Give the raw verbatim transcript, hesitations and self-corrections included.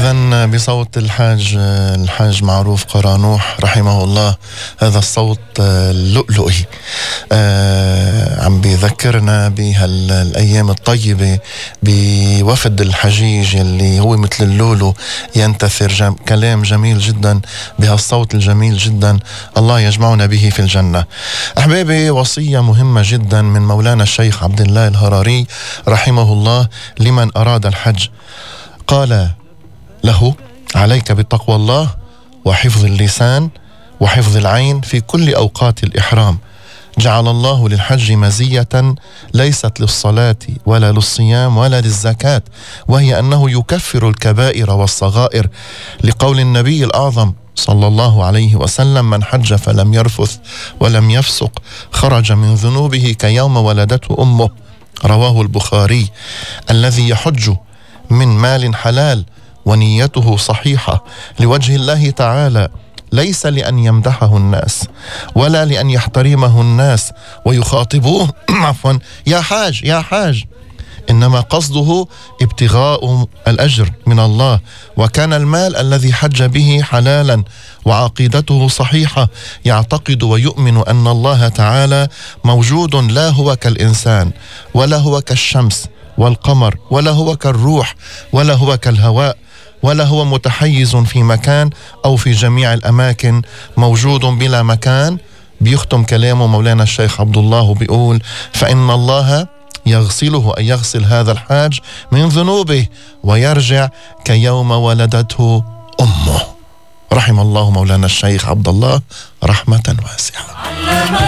إذن بصوت الحاج الحاج معروف قرانوح رحمه الله، هذا الصوت اللؤلؤي آه عم بيذكرنا بهالأيام الطيبة بوفد الحجيج اللي هو مثل اللولو ينتثر جم كلام جميل جدا بهالصوت الجميل جدا، الله يجمعنا به في الجنة. أحبابي، وصية مهمة جدا من مولانا الشيخ عبد الله الهراري رحمه الله لمن أراد الحج. قال له: عليك بتقوى الله وحفظ اللسان وحفظ العين في كل أوقات الإحرام. جعل الله للحج مزية ليست للصلاة ولا للصيام ولا للزكاة، وهي أنه يكفر الكبائر والصغائر، لقول النبي الأعظم صلى الله عليه وسلم: من حج فلم يرفث ولم يفسق خرج من ذنوبه كيوم ولدته أمه. رواه البخاري. الذي يحج من مال حلال ونيته صحيحة لوجه الله تعالى، ليس لأن يمدحه الناس ولا لأن يحترمه الناس ويخاطبوه عفوا يا حاج يا حاج، إنما قصده ابتغاء الأجر من الله. وكان المال الذي حج به حلالا وعقيدته صحيحة، يعتقد ويؤمن أن الله تعالى موجود، لا هو كالإنسان ولا هو كالشمس والقمر ولا هو كالروح ولا هو كالهواء ولا هو متحيز في مكان أو في جميع الأماكن، موجود بلا مكان. بيختم كلامه مولانا الشيخ عبد الله بيقول: فإن الله يغسله، أن يغسل هذا الحاج من ذنوبه ويرجع كيوم ولدته أمه. رحم الله مولانا الشيخ عبد الله رحمة واسعة.